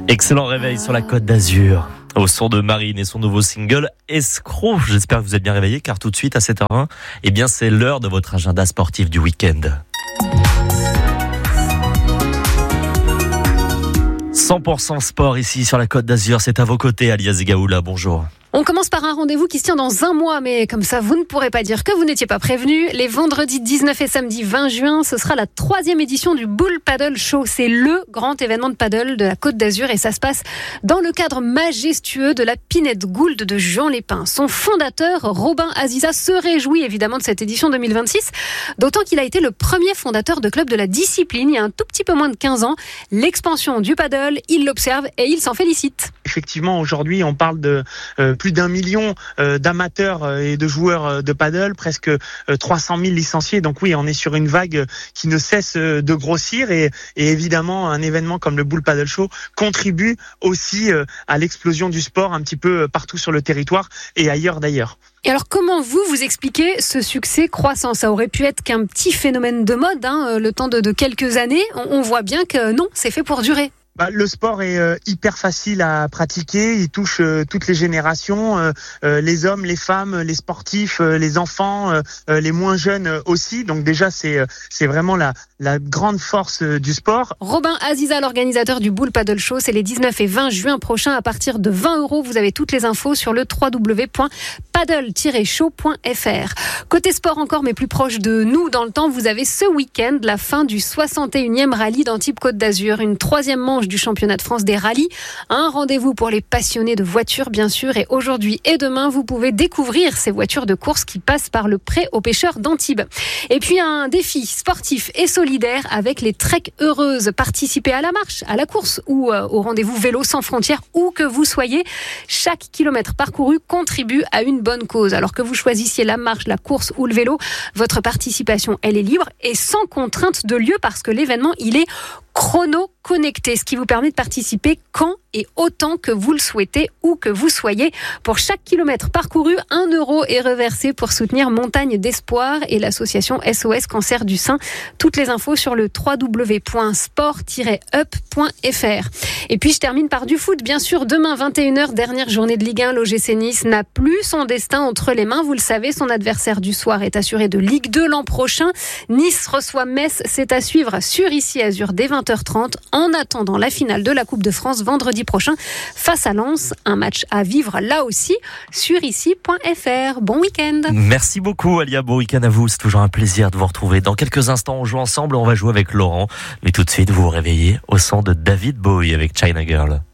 Excellent réveil sur la Côte d'Azur. Au son de Marine et son nouveau single Escroc. J'espère que vous êtes bien réveillés car tout de suite à 7h01, c'est l'heure de votre agenda sportif du week-end. 100% sport ici sur la Côte d'Azur. C'est à vos côtés, Alias Gaoula. Bonjour. On commence par un rendez-vous qui se tient dans un mois, mais comme ça, vous ne pourrez pas dire que vous n'étiez pas prévenus. Les vendredis 19 et samedi 20 juin, ce sera la 3e édition du Bull Paddle Show. C'est le grand événement de paddle de la Côte d'Azur et ça se passe dans le cadre majestueux de la Pinette Gould de Juan Lépin. Son fondateur, Robin Aziza, se réjouit évidemment de cette édition 2026, d'autant qu'il a été le premier fondateur de club de la discipline il y a un tout petit peu moins de 15 ans. L'expansion du paddle, il l'observe et il s'en félicite. Effectivement, aujourd'hui, on parle de plus d'1 million d'amateurs et de joueurs de paddle, presque 300 000 licenciés. Donc oui, on est sur une vague qui ne cesse de grossir et évidemment, un événement comme le Bull Paddle Show contribue aussi à l'explosion du sport un petit peu partout sur le territoire et ailleurs d'ailleurs. Et alors comment vous expliquez ce succès croissant ? Ça aurait pu être qu'un petit phénomène de mode, le temps de quelques années. On voit bien que non, c'est fait pour durer. Le sport est hyper facile à pratiquer, il touche toutes les générations, les hommes, les femmes, les sportifs, les enfants, les moins jeunes aussi. Donc déjà c'est vraiment la grande force du sport. Robin Aziza, l'organisateur du Bull Paddle Show, c'est les 19 et 20 juin prochains à partir de 20 €. Vous avez toutes les infos sur le www.paddle-show.fr. Côté sport encore, mais plus proche de nous dans le temps, vous avez ce week-end la fin du 61e rallye d'Antibes Côte d'Azur, une 3e manche du championnat de France des rallyes. Un rendez-vous pour les passionnés de voitures, bien sûr. Et aujourd'hui et demain, vous pouvez découvrir ces voitures de course qui passent par le pré aux pêcheurs d'Antibes. Et puis un défi sportif et solidaire avec les Trek Heureuses. Participez à la marche, à la course ou au rendez-vous vélo sans frontières, où que vous soyez. Chaque kilomètre parcouru contribue à une bonne cause. Alors que vous choisissiez la marche, la course ou le vélo, votre participation, elle est libre et sans contrainte de lieu parce que l'événement, il est chrono-connecté, ce qui vous permet de participer quand et autant que vous le souhaitez, où que vous soyez. Pour chaque kilomètre parcouru, 1 € est reversé pour soutenir Montagne d'Espoir et l'association SOS Cancer du Sein. Toutes les infos sur le www.sport-up.fr. Et puis je termine par du foot. Bien sûr, demain 21h, dernière journée de Ligue 1, l'OGC Nice n'a plus son destin entre les mains. Vous le savez, son adversaire du soir est assuré de Ligue 2 l'an prochain. Nice reçoit Metz, c'est à suivre sur Ici Azur dès 20h30. En attendant la finale de la Coupe de France vendredi prochain face à Lens, un match à vivre là aussi sur ici.fr. Bon week-end. Merci beaucoup Alia, bon week-end à vous, c'est toujours un plaisir de vous retrouver. Dans quelques instants on joue ensemble, on va jouer avec Laurent, mais tout de suite vous vous réveillez au son de David Bowie avec China Girl.